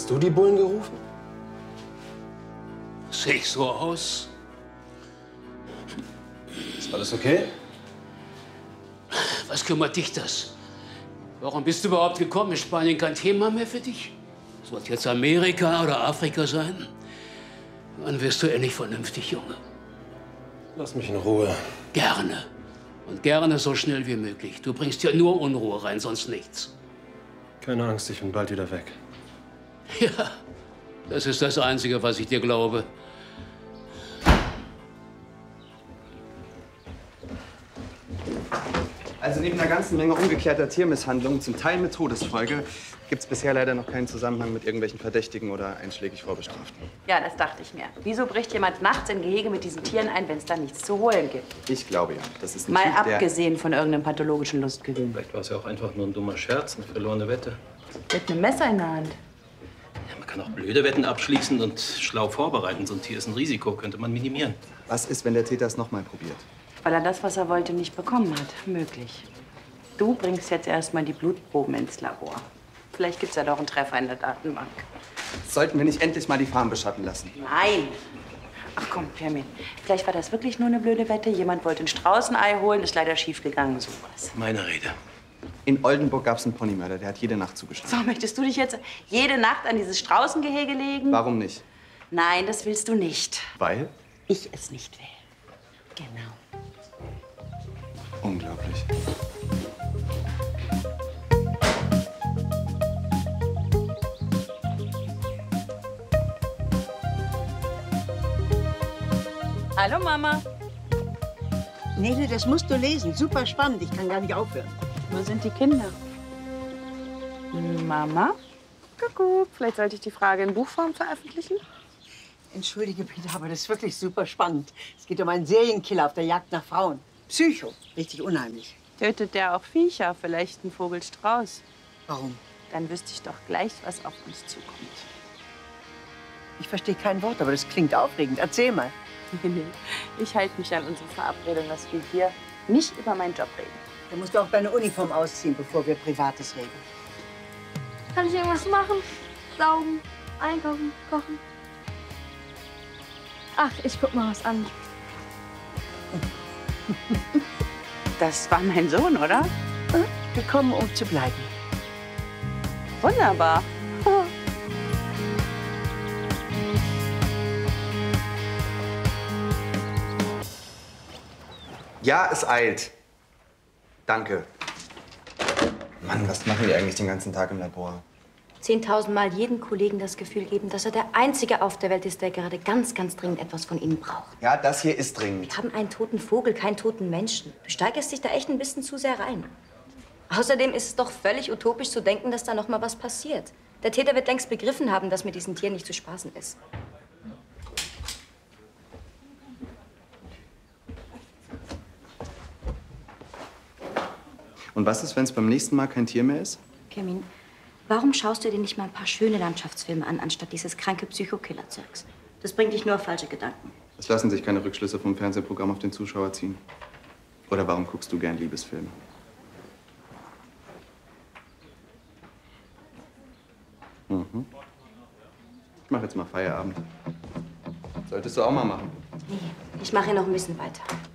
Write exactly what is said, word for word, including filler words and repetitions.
Hast du die Bullen gerufen? Sehe ich so aus? Ist alles okay? Was kümmert dich das? Warum bist du überhaupt gekommen? Ist Spanien kein Thema mehr für dich? Soll es jetzt Amerika oder Afrika sein? Wann wirst du endlich vernünftig, Junge? Lass mich in Ruhe. Gerne. Und gerne so schnell wie möglich. Du bringst hier nur Unruhe rein, sonst nichts. Keine Angst, ich bin bald wieder weg. Ja, das ist das Einzige, was ich dir glaube. Also neben einer ganzen Menge ungeklärter Tiermisshandlungen, zum Teil mit Todesfolge, gibt es bisher leider noch keinen Zusammenhang mit irgendwelchen Verdächtigen oder einschlägig Vorbestraften. Ja, das dachte ich mir. Wieso bricht jemand nachts in Gehege mit diesen Tieren ein, wenn es da nichts zu holen gibt? Ich glaube ja, das ist ein Mal Typ, der... abgesehen von irgendeinem pathologischen Lustgewinn. Vielleicht war es ja auch einfach nur ein dummer Scherz, eine verlorene Wette. Mit einem Messer in der Hand. Ja, man kann auch blöde Wetten abschließen und schlau vorbereiten. So ein Tier ist ein Risiko, könnte man minimieren. Was ist, wenn der Täter es noch mal probiert? Weil er das, was er wollte, nicht bekommen hat. Möglich. Du bringst jetzt erstmal die Blutproben ins Labor. Vielleicht gibt's ja doch einen Treffer in der Datenbank. Sollten wir nicht endlich mal die Farm beschatten lassen? Nein. Ach komm, Firmin. Vielleicht war das wirklich nur eine blöde Wette. Jemand wollte ein Straußenei holen, ist leider schiefgegangen, sowas. Meine Rede. In Oldenburg gab es einen Ponymörder, der hat jede Nacht zugeschaut. So, möchtest du dich jetzt jede Nacht an dieses Straußengehege legen? Warum nicht? Nein, das willst du nicht. Weil? Ich es nicht will. Genau. Unglaublich. Hallo, Mama. Nele, das musst du lesen. Super spannend. Ich kann gar nicht aufhören. Wo sind die Kinder? Mama? Kuckuck. Vielleicht sollte ich die Frage in Buchform veröffentlichen? Entschuldige bitte, aber das ist wirklich super spannend. Es geht um einen Serienkiller auf der Jagd nach Frauen. Psycho. Richtig unheimlich. Tötet der auch Viecher? Vielleicht ein Vogelstrauß? Warum? Dann wüsste ich doch gleich, was auf uns zukommt. Ich verstehe kein Wort, aber das klingt aufregend. Erzähl mal. Nee, nee. Ich halte mich an unsere Verabredung, dass wir hier nicht über meinen Job reden. Du musst auch deine Uniform ausziehen, bevor wir Privates reden. Kann ich irgendwas machen? Saugen, einkaufen, kochen? Ach, ich guck mal was an. Das war mein Sohn, oder? Gekommen, um zu bleiben. Wunderbar. Ja, es eilt. Danke. Mann, was machen die eigentlich den ganzen Tag im Labor? Zehntausendmal jedem Kollegen das Gefühl geben, dass er der Einzige auf der Welt ist, der gerade ganz, ganz dringend etwas von ihnen braucht. Ja, das hier ist dringend. Wir haben einen toten Vogel, keinen toten Menschen. Du steigerst dich da echt ein bisschen zu sehr rein. Außerdem ist es doch völlig utopisch zu denken, dass da noch mal was passiert. Der Täter wird längst begriffen haben, dass mit diesen Tieren nicht zu spaßen ist. Und was ist, wenn es beim nächsten Mal kein Tier mehr ist? Kermin, warum schaust du dir nicht mal ein paar schöne Landschaftsfilme an, anstatt dieses kranke Psychokiller-Zeugs? Das bringt dich nur auf falsche Gedanken. Es lassen sich keine Rückschlüsse vom Fernsehprogramm auf den Zuschauer ziehen. Oder warum guckst du gern Liebesfilme? Mhm. Ich mache jetzt mal Feierabend. Solltest du auch mal machen. Nee, ich mache hier noch ein bisschen weiter.